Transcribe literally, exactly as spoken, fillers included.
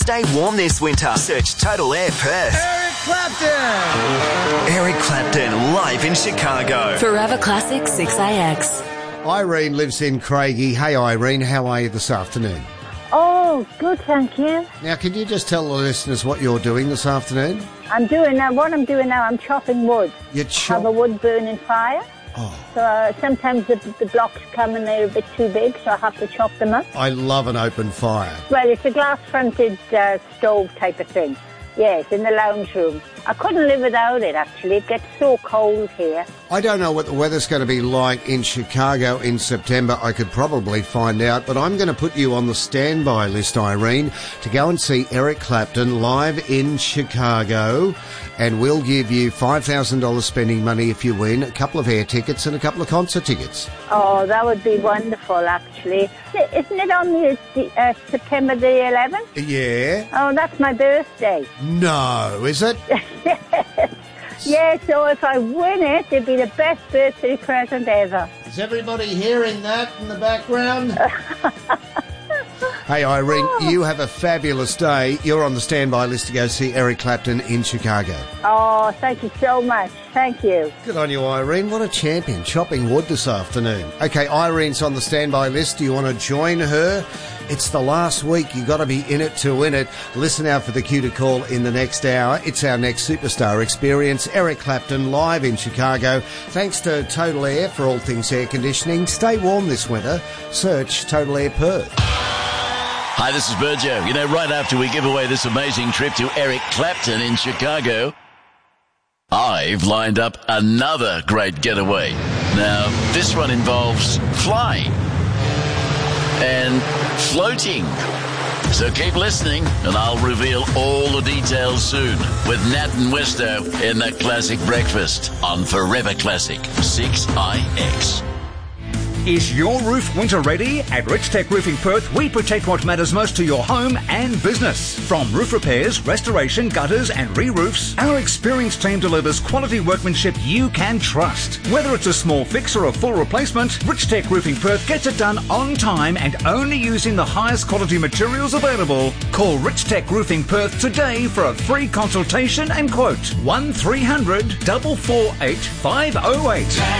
Stay warm this winter. Search Total Air Perth. Eric Clapton! Eric Clapton, live in Chicago. Forever Classic six A X. Irene lives in Craigie. Hey, Irene, how are you this afternoon? Oh, good, thank you. Now, can you just tell the listeners what you're doing this afternoon? I'm doing now, what I'm doing now, I'm chopping wood. You're I chop- have a wood burning fire. Oh, So uh, sometimes the, the blocks come and they're a bit too big, so I have to chop them up. I love an open fire. Well, it's a glass-fronted uh, stove type of thing. Yes, in the lounge room. I couldn't live without it, actually. It gets so cold here. I don't know what the weather's going to be like in Chicago in September. I could probably find out, but I'm going to put you on the standby list, Irene, to go and see Eric Clapton live in Chicago, and we'll give you five thousand dollars spending money if you win, a couple of air tickets and a couple of concert tickets. Oh, that would be wonderful, actually. Isn't it on the, the, uh, September the eleventh? Yeah? Oh, that's my birthday. No, is it? Yeah, so if I win it, it'd be the best birthday present ever. Is everybody hearing that in the background? Hey, Irene, you have a fabulous day. You're on the standby list to go see Eric Clapton in Chicago. Oh, thank you so much. Thank you. Good on you, Irene. What a champion, chopping wood this afternoon. Okay, Irene's on the standby list. Do you want to join her? It's the last week. You've got to be in it to win it. Listen out for the cue to call in the next hour. It's our next superstar experience. Eric Clapton live in Chicago. Thanks to Total Air for all things air conditioning. Stay warm this winter. Search Total Air Perth. Hi, this is Burjo. You know, right after we give away this amazing trip to Eric Clapton in Chicago, I've lined up another great getaway. Now, this one involves flying and floating. So keep listening, and I'll reveal all the details soon with Nat and Westo in the Classic Breakfast on Forever Classic six I X. Is your roof winter ready? At Rich Tech Roofing Perth, we protect what matters most to your home and business. From roof repairs, restoration, gutters and re-roofs, our experienced team delivers quality workmanship you can trust. Whether it's a small fix or a full replacement, Rich Tech Roofing Perth gets it done on time and only using the highest quality materials available. Call Rich Tech Roofing Perth today for a free consultation and quote. one three hundred, four four eight, five oh eight.